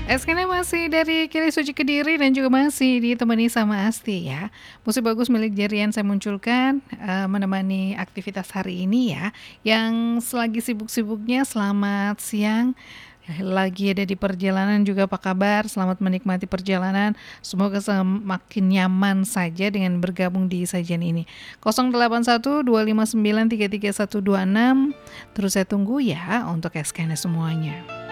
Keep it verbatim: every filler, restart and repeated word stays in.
Eskennya masih dari Kiri Suci Kediri dan juga masih ditemani sama Asti ya. Musik bagus milik Jerian saya munculkan, eee, menemani aktivitas hari ini ya, yang selagi sibuk-sibuknya selamat siang, lagi ada di perjalanan juga apa kabar? Selamat menikmati perjalanan, semoga semakin nyaman saja dengan bergabung di sajian ini. nol delapan satu dua lima sembilan tiga tiga satu dua enam terus saya tunggu ya untuk eskennya semuanya.